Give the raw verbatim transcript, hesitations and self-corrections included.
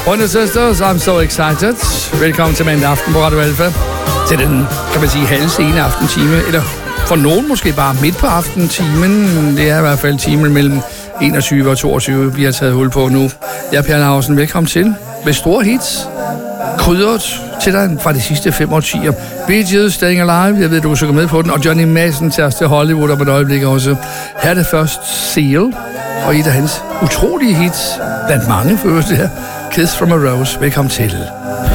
Brøndby Sisters, I'm so excited. Velkommen til mandag aften på Radio Alfa. Til den, kan man sige, halv sene aftentime, eller for nogen måske bare midt på aftentimen. Det er i hvert fald timen mellem enogtyve og toogtyve, vi har taget hul på nu. Jeg er Per Lausen, velkommen til. Med store hits, krydret til dig fra de sidste fem årtier. Bee Gees, Staying Alive, jeg ved, du synger med på den, og Johnny Madsen tager os til Hollywood om et øjeblik også. Her er det først Seal, og et af hans utrolige hits, blandt mange for det her, Kiss from a Rose. Velkommen til.